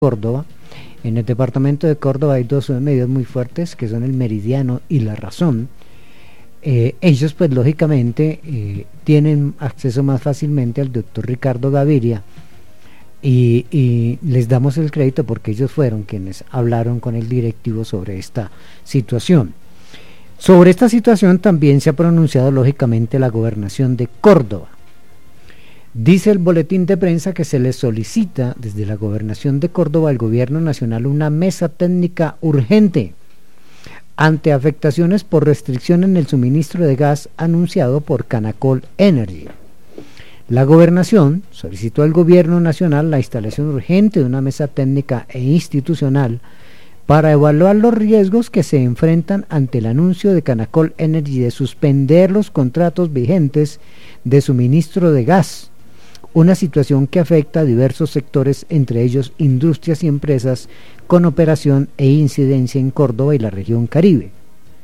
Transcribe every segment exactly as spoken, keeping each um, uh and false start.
Córdoba. En el departamento de Córdoba hay dos medios muy fuertes que son el Meridiano y La Razón. Eh, ellos pues lógicamente eh, tienen acceso más fácilmente al doctor Ricardo Gaviria y, y les damos el crédito porque ellos fueron quienes hablaron con el directivo sobre esta situación. Sobre esta situación también se ha pronunciado lógicamente la gobernación de Córdoba. Dice el boletín de prensa que se le solicita desde la gobernación de Córdoba al gobierno nacional una mesa técnica urgente ante afectaciones por restricción en el suministro de gas anunciado por Canacol Energy. La gobernación solicitó al gobierno nacional la instalación urgente de una mesa técnica e institucional para evaluar los riesgos que se enfrentan ante el anuncio de Canacol Energy de suspender los contratos vigentes de suministro de gas, una situación que afecta a diversos sectores, entre ellos industrias y empresas con operación e incidencia en Córdoba y la región Caribe.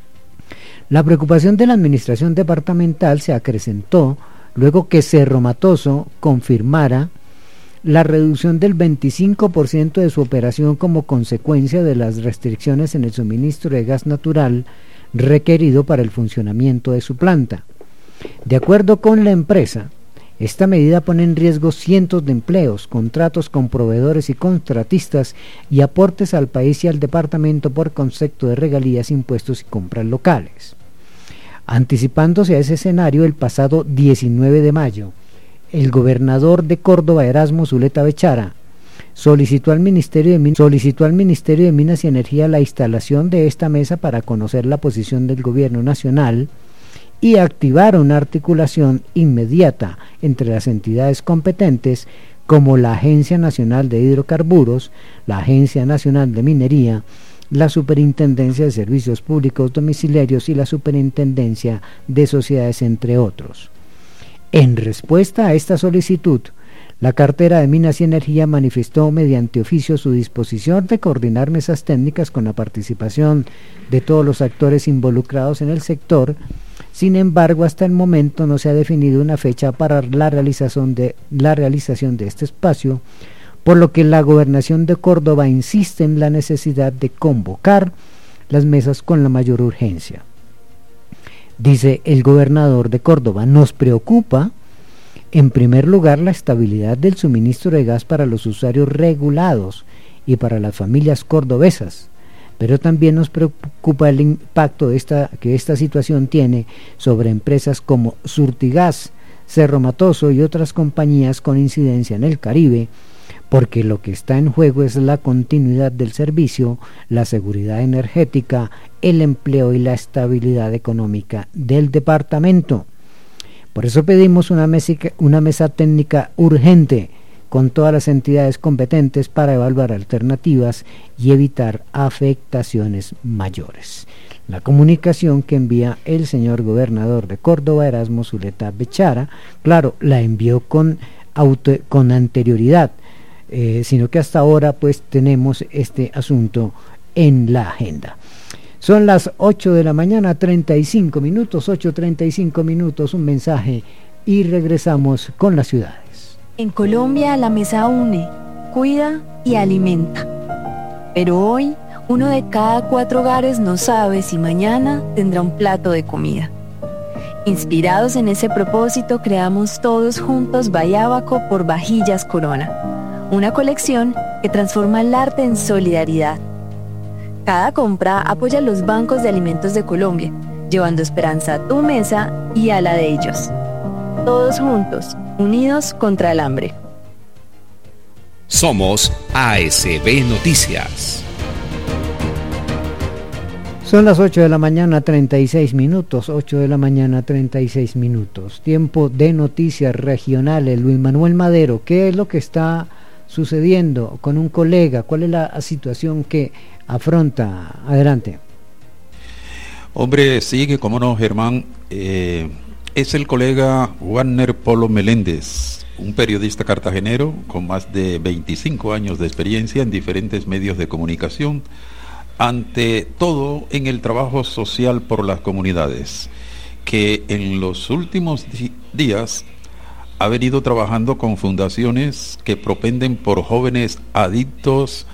La preocupación de la administración departamental se acrecentó luego que Cerro Matoso confirmara la reducción del veinticinco por ciento de su operación como consecuencia de las restricciones en el suministro de gas natural requerido para el funcionamiento de su planta. De acuerdo con la empresa, esta medida pone en riesgo cientos de empleos, contratos con proveedores y contratistas y aportes al país y al departamento por concepto de regalías, impuestos y compras locales. Anticipándose a ese escenario, el pasado diecinueve de mayo, el gobernador de Córdoba, Erasmo Zuleta Bechara, solicitó al Ministerio de Min- solicitó al Ministerio de Minas y Energía la instalación de esta mesa para conocer la posición del gobierno nacional y activar una articulación inmediata entre las entidades competentes como la Agencia Nacional de Hidrocarburos, la Agencia Nacional de Minería, la Superintendencia de Servicios Públicos Domiciliarios y la Superintendencia de Sociedades, entre otros. En respuesta a esta solicitud, la cartera de Minas y Energía manifestó mediante oficio su disposición de coordinar mesas técnicas con la participación de todos los actores involucrados en el sector. Sin embargo, hasta el momento no se ha definido una fecha para la realización de, la realización de este espacio, por lo que la gobernación de Córdoba insiste en la necesidad de convocar las mesas con la mayor urgencia. Dice el gobernador de Córdoba: nos preocupa en primer lugar la estabilidad del suministro de gas para los usuarios regulados y para las familias cordobesas, pero también nos preocupa el impacto de esta, que esta situación tiene sobre empresas como Surtigas, Cerro Matoso y otras compañías con incidencia en el Caribe, porque lo que está en juego es la continuidad del servicio, la seguridad energética, el empleo y la estabilidad económica del departamento. Por eso pedimos una mesa, una mesa técnica urgente con todas las entidades competentes para evaluar alternativas y evitar afectaciones mayores. La comunicación que envía el señor gobernador de Córdoba, Erasmo Zuleta Bechara, claro, la envió con, auto, con anterioridad, eh, sino que hasta ahora pues tenemos este asunto en la agenda. Son las ocho de la mañana, treinta y cinco minutos, ocho treinta y cinco minutos, un mensaje y regresamos con las ciudades. En Colombia la mesa une, cuida y alimenta. Pero hoy, uno de cada cuatro hogares no sabe si mañana tendrá un plato de comida. Inspirados en ese propósito, creamos todos juntos Bayábaco por Vajillas Corona, una colección que transforma el arte en solidaridad. Cada compra apoya a los bancos de alimentos de Colombia, llevando esperanza a tu mesa y a la de ellos. Todos juntos, unidos contra el hambre. Somos A S B Noticias. Son las ocho de la mañana, treinta y seis minutos, ocho de la mañana, treinta y seis minutos. Tiempo de noticias regionales. Luis Manuel Madero, ¿qué es lo que está sucediendo con un colega? ¿Cuál es la situación que afronta? Adelante. Hombre, sigue, como no, Germán. Eh, es el colega Warner Polo Meléndez, un periodista cartagenero con más de veinticinco años de experiencia en diferentes medios de comunicación, ante todo en el trabajo social por las comunidades, que en los últimos di- días ha venido trabajando con fundaciones que propenden por jóvenes adictos